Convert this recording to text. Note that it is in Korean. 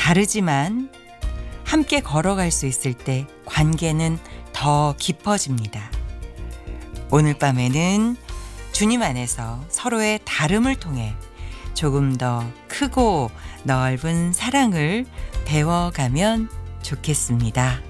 다르지만 함께 걸어갈 수 있을 때 관계는 더 깊어집니다. 오늘 밤에는 주님 안에서 서로의 다름을 통해 조금 더 크고 넓은 사랑을 배워가면 좋겠습니다.